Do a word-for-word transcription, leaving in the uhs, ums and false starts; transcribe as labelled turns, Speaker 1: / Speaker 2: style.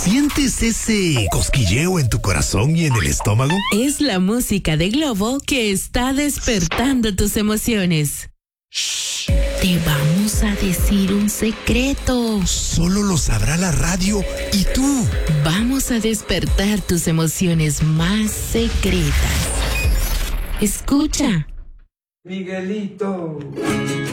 Speaker 1: ¿Sientes ese cosquilleo en tu corazón y en el estómago?
Speaker 2: Es la música de Globo que está despertando tus emociones.
Speaker 1: Shh.
Speaker 2: Te vamos a decir un secreto.
Speaker 1: Solo lo sabrá la radio y tú.
Speaker 2: Vamos a despertar tus emociones más secretas. Escucha.
Speaker 3: Miguelito.